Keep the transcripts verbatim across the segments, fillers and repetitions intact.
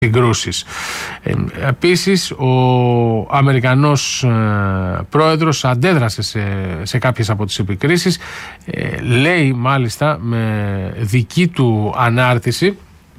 συγκρούσεις. Ε, επίσης, ο Αμερικανός ε, πρόεδρος αντέδρασε σε, σε κάποιες από τις επικρίσεις. Ε, λέει μάλιστα με δική του ανάρτηση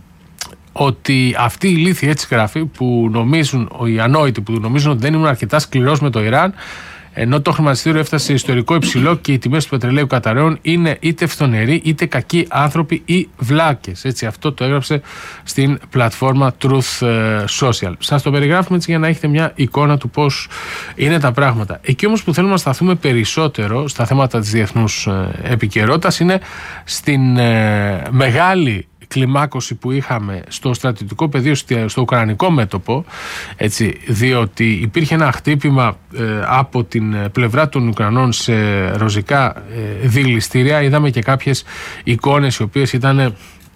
ότι αυτοί οι ηλίθιοι, έτσι γράφει, που νομίζουν, οι ανόητοι που νομίζουν ότι δεν ήμουν αρκετά σκληρός με το Ιράν, ενώ το χρηματιστήριο έφτασε σε ιστορικό υψηλό και οι τιμές του πετρελαίου καταραίουν, είναι είτε φθονεροί είτε κακοί άνθρωποι ή βλάκες. Έτσι, αυτό το έγραψε στην πλατφόρμα Truth Social. Σας το περιγράφουμε έτσι για να έχετε μια εικόνα του πώς είναι τα πράγματα. Εκεί όμως που θέλουμε να σταθούμε περισσότερο στα θέματα της διεθνούς επικαιρότητας είναι στην ε, μεγάλη κλιμάκωση που είχαμε στο στρατιωτικό πεδίο, στο ουκρανικό μέτωπο, έτσι, διότι υπήρχε ένα χτύπημα ε, από την πλευρά των Ουκρανών σε ροζικά ε, δηληστήρια. Είδαμε και κάποιες εικόνες οι οποίες ήταν ε,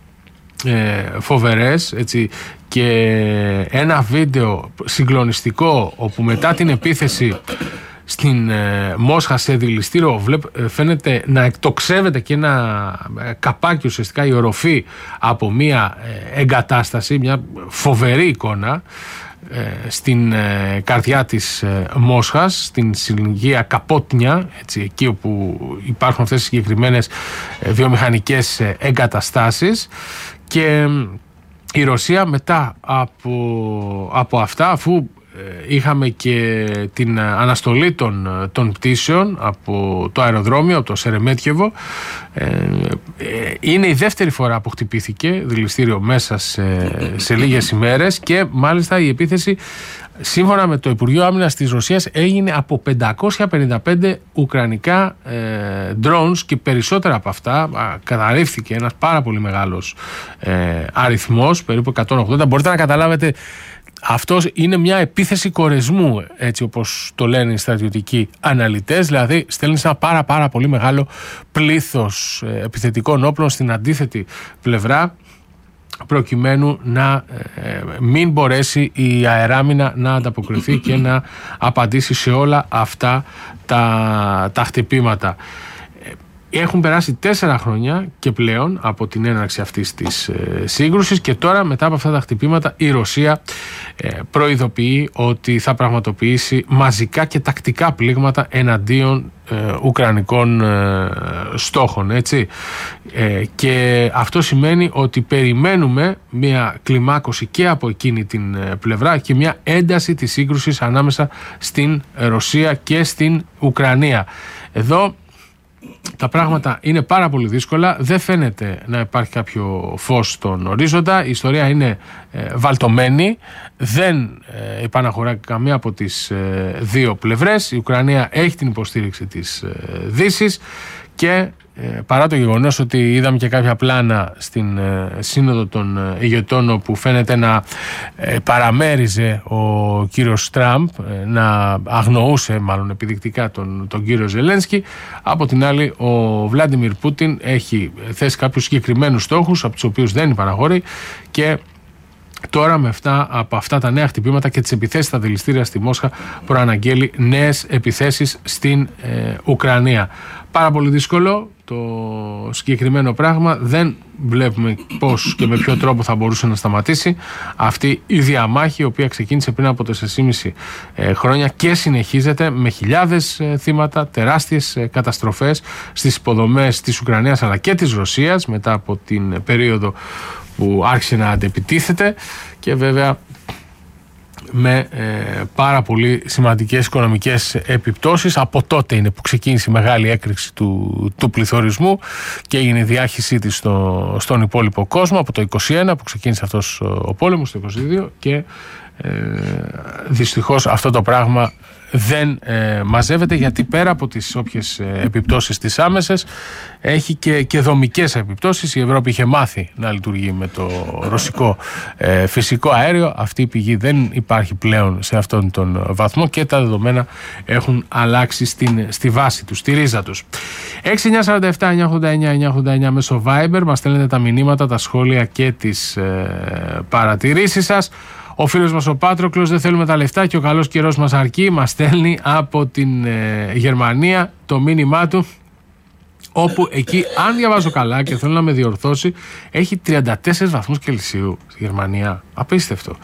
φοβερές, έτσι, και ένα βίντεο συγκλονιστικό όπου μετά την επίθεση στην ε, Μόσχα σε δηληστήριο βλέπ, ε, φαίνεται να εκτοξεύεται και ένα ε, καπάκι, ουσιαστικά η οροφή από μια ε, εγκατάσταση, μια φοβερή εικόνα ε, στην ε, καρδιά της ε, Μόσχας, στην συλλογία Καπότνια, έτσι, εκεί όπου υπάρχουν αυτές οι συγκεκριμένες ε, βιομηχανικές ε, εγκαταστάσεις. Και ε, η Ρωσία μετά από, από αυτά, αφού είχαμε και την αναστολή των, των πτήσεων από το αεροδρόμιο, από το Σερεμέτιεβο, ε, είναι η δεύτερη φορά που χτυπήθηκε δηληστήριο μέσα σε, σε λίγες ημέρες, και μάλιστα η επίθεση, σύμφωνα με το Υπουργείο Άμυνας της Ρωσίας, έγινε από πεντακόσια πενήντα πέντε ουκρανικά ε, drones, και περισσότερα από αυτά καταρρίφθηκε ένας πάρα πολύ μεγάλος ε, αριθμός, περίπου εκατόν ογδόντα. Μπορείτε να καταλάβετε, αυτό είναι μια επίθεση κορεσμού, έτσι όπως το λένε οι στρατιωτικοί αναλυτές, δηλαδή στέλνει ένα πάρα πάρα πολύ μεγάλο πλήθος επιθετικών όπλων στην αντίθετη πλευρά, προκειμένου να ε, μην μπορέσει η αεράμινα να ανταποκριθεί και να απαντήσει σε όλα αυτά τα, τα χτυπήματα. Έχουν περάσει τέσσερα χρόνια και πλέον από την έναρξη αυτής της ε, σύγκρουσης, και τώρα μετά από αυτά τα χτυπήματα η Ρωσία ε, προειδοποιεί ότι θα πραγματοποιήσει μαζικά και τακτικά πλήγματα εναντίον ε, ουκρανικών ε, στόχων, έτσι. Ε, και αυτό σημαίνει ότι περιμένουμε μια κλιμάκωση και από εκείνη την ε, πλευρά και μια ένταση της σύγκρουσης ανάμεσα στην Ρωσία και στην Ουκρανία. Εδώ τα πράγματα είναι πάρα πολύ δύσκολα, δεν φαίνεται να υπάρχει κάποιο φως στον ορίζοντα, η ιστορία είναι ε, βαλτωμένη, δεν ε, υπαναχωρά καμία από τις ε, δύο πλευρές. Η Ουκρανία έχει την υποστήριξη της ε, Δύσης, και ε, παρά το γεγονός ότι είδαμε και κάποια πλάνα στην ε, σύνοδο των ε, ηγετών, όπου φαίνεται να ε, παραμέριζε ο κύριος Τραμπ, ε, να αγνοούσε μάλλον επιδεικτικά τον, τον κύριο Ζελένσκι, από την άλλη ο Βλάντιμιρ Πούτιν έχει θέσει κάποιους συγκεκριμένους στόχους, από τους οποίους δεν υπαναχωρεί, και τώρα με αυτά, από αυτά τα νέα χτυπήματα και τις επιθέσεις στα δηληστήρια στη Μόσχα, προαναγγέλει νέες επιθέσεις στην ε, Ουκρανία. Πάρα πολύ δύσκολο το συγκεκριμένο πράγμα. Δεν βλέπουμε πώς και με ποιο τρόπο θα μπορούσε να σταματήσει αυτή η διαμάχη, η οποία ξεκίνησε πριν από τέσσερα και μισό ε, χρόνια και συνεχίζεται με χιλιάδες ε, θύματα, τεράστιες ε, καταστροφές στις υποδομές της Ουκρανίας αλλά και της Ρωσίας, μετά από την περίοδο που άρχισε να αντεπιτίθεται, και βέβαια με ε, πάρα πολύ σημαντικές οικονομικές επιπτώσεις. Από τότε είναι που ξεκίνησε η μεγάλη έκρηξη του, του πληθωρισμού και έγινε η διάχυσή της στο, στον υπόλοιπο κόσμο, από το είκοσι ένα που ξεκίνησε αυτός ο πόλεμος, το είκοσι δύο, και ε, δυστυχώς αυτό το πράγμα δεν ε, μαζεύεται, γιατί πέρα από τις όποιες ε, επιπτώσεις τις άμεσες, έχει και, και δομικές επιπτώσεις. Η Ευρώπη είχε μάθει να λειτουργεί με το ρωσικό ε, φυσικό αέριο. Αυτή η πηγή δεν υπάρχει πλέον σε αυτόν τον βαθμό, και τα δεδομένα έχουν αλλάξει στην, στη βάση τους, στη ρίζα τους. έξι εννιά σαράντα επτά εννιά ογδόντα εννιά εννιά ογδόντα εννιά μέσω Viber μας στέλνετε τα μηνύματα, τα σχόλια και τις ε, παρατηρήσεις σας. Ο φίλος μας ο Πάτροκλος, δεν θέλουμε τα λεφτά και ο καλός καιρός μας αρκεί, μας στέλνει από την ε, Γερμανία το μήνυμά του όπου εκεί, αν διαβάζω καλά και θέλω να με διορθώσει, έχει τριάντα τέσσερις βαθμούς Κελσίου στη Γερμανία. Απίστευτο.